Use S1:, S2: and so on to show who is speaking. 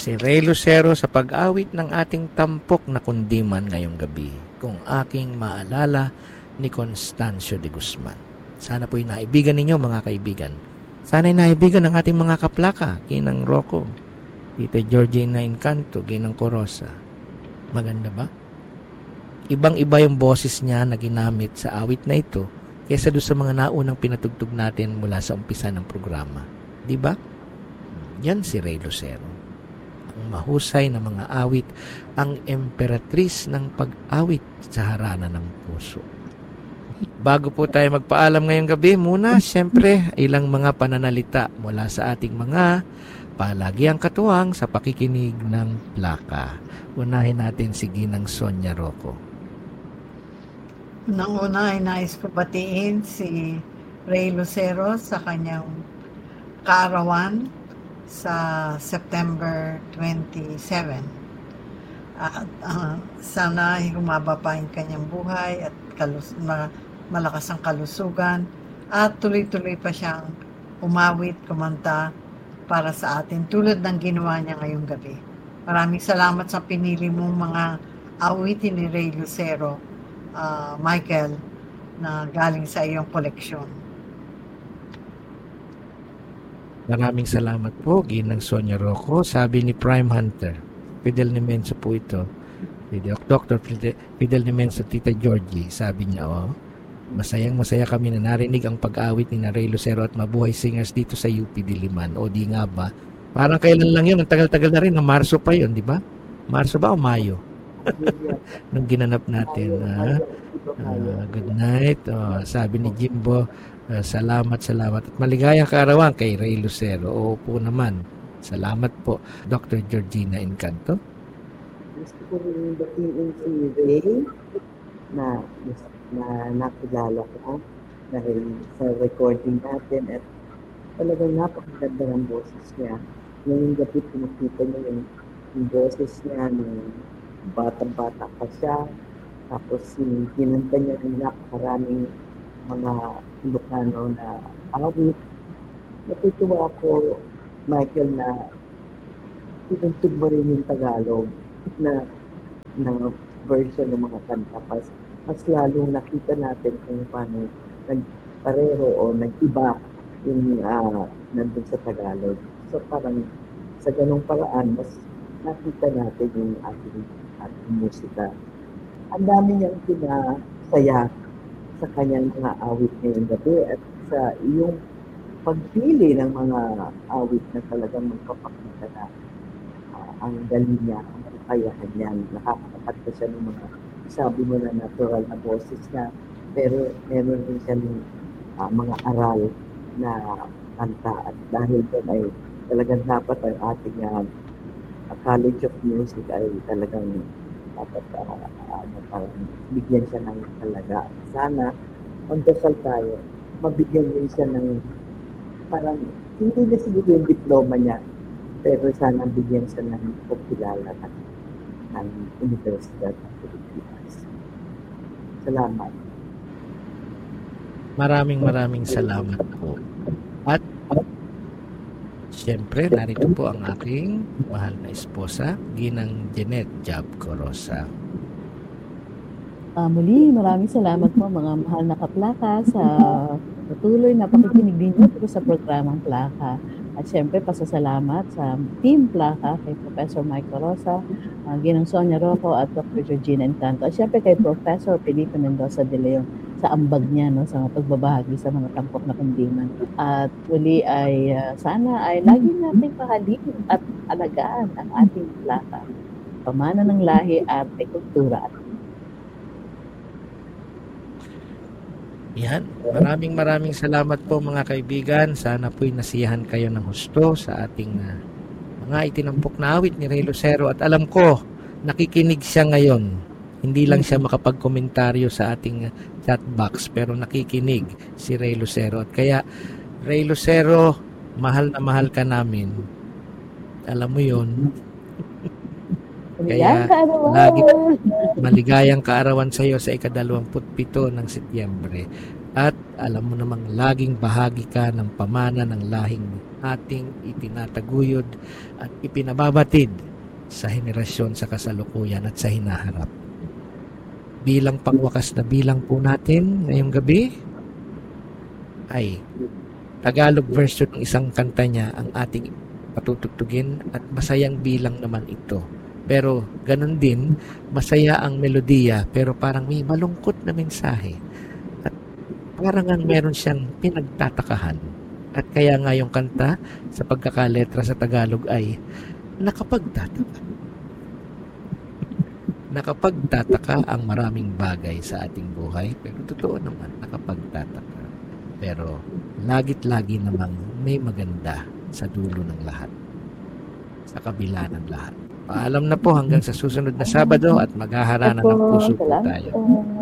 S1: Si Ray Lucero sa pag-awit ng ating tampok na kundiman ngayong gabi, kung aking maalala ni Constancio de Guzman. Sana po'y naibigan ninyo mga kaibigan. Sana'y naibigan ng ating mga kaplaka, Ginang Rocco, Tita Georgina Encanto, Ginang Corosa. Maganda ba? Ibang-iba yung boses niya na ginamit sa awit na ito kaysa doon sa mga naunang pinatugtog natin mula sa umpisa ng programa. Di ba? Yan si Ray Lucero. Ang mahusay na mga awit, ang emperatris ng pag-awit sa harana ng puso. Bago po tayo magpaalam ngayong gabi, muna, siyempre, ilang mga pananalita mula sa ating mga palagiang katuwang sa pakikinig ng plaka. Unahin natin si Ginang Sonia Rocco.
S2: Unang-una ay nais ko batiin si Ray Lucero sa kanyang kaarawan sa September 27. At sana humaba pa ang kanyang buhay at malakas ang kalusugan at tuloy-tuloy pa siyang umawit, kumanta para sa atin tulad ng ginawa niya ngayong gabi. Maraming salamat sa pinili mong mga awitin ni Ray Lucero, Michael, na galing sa iyong koleksyon.
S1: Maraming salamat po, Ginang Sonia Rocco. Sabi ni Prime Hunter, Fidel Nemenso po ito. Dr. Fidel Nemenso, Tita Georgie, sabi niya, masayang-masaya kami na narinig ang pag-awit ni Ray Lucero at Mabuhay Singers dito sa UP Diliman. O di nga ba? Parang kailan lang yun, ang tagal-tagal na rin, ng Marso pa yun, di ba? Marso ba o Mayo? Nung ginanap natin. Good night. Sabi ni Jimbo, salamat. At maligayang kaarawan kay Ray Lucero. Oo po naman. Salamat po, Dr. Georgina Encanto.
S3: Gusto ko rin batiin si Ray na nakilala ko dahil sa recording natin at talagang napakaganda ng boses niya. Ngayong gabi pinakita niya yung boses niya nung batang-bata pa siya. Tapos kinanta niya ng napakaraming mga Ilocano na awit. Natutuwa ako, Michael, na tinutug mo rin yung Tagalog na version ng mga kanta. Mas lalong nakita natin kung paano nagpareho o nag-iba yung nandun sa Tagalog. So parang sa ganong paraan, mas nakita natin yung ating musika. Ang dami niyang pinasaya sa kanyang mga awit ngayong gabi at sa iyong pagpili ng mga awit na talagang magpapakita na ang galing niya, ang kakayahan niya. Nakakakat pa siya ng mga sabi mo na natural na boses niya, pero meron rin siya ng mga aral na kanta at dahil doon ay talagang dapat ang ating College of Music ay talagang dapat parang bigyan siya ng talaga. Sana, magdasal tayo, mabigyan din siya ng parang hindi na siguro yung diploma niya, pero sana bigyan siya ng pagkilala ng Universidad ng Pilipinas. Salamat.
S1: Maraming salamat po. At siyempre, narito po ang aking mahal na esposa, Ginang Jeanette Jab Corosa.
S4: Muli, maraming salamat po mga mahal na kaplaka sa patuloy na pakikinig din niyo sa programang Plaka. At siyempre, pasasalamat sa Team Plaka kay Professor Mike Corosa, Ginang Sonia Rocco at Dr. Georgina Encanto. At siyempre kay Professor Felipe Mendoza de Leon sa ambag niya sa pagbabahagi sa mga tampok na kundiman. At muli ay sana ay lagi natin pahalin at alagaan ang ating Plaka. Pamana ng lahi, arte, kultura at
S1: yan. Maraming salamat po mga kaibigan. Sana po'y nasiyahan kayo ng husto sa ating mga itinampok na awit ni Ray Lucero. At alam ko, nakikinig siya ngayon. Hindi lang siya makapag-komentaryo sa ating chat box, pero nakikinig si Ray Lucero. At kaya, Ray Lucero, mahal na mahal ka namin. Alam mo yun. Kaya lagi maligayang kaarawan sa iyo sa ika-27 ng Setyembre. At alam mo namang laging bahagi ka ng pamana ng lahing ating itinataguyod at ipinababatid sa henerasyon sa kasalukuyan at sa hinaharap. Bilang pangwakas na bilang po natin ngayong gabi ay Tagalog version ng isang kanta niya ang ating patutugtugin at masayang bilang naman ito. Pero ganun din, masaya ang melodiya pero parang may malungkot na mensahe. At parang ang meron siyang pinagtatakahan. At kaya nga yung kanta sa pagkakaletra sa Tagalog ay nakapagtataka. Nakapagtataka ang maraming bagay sa ating buhay pero totoo naman, nakapagtataka. Pero lagit-lagi namang may maganda sa dulo ng lahat. Sa kabila ng lahat. Paalam na po hanggang sa susunod na Sabado at maghaharanan ng puso po tayo.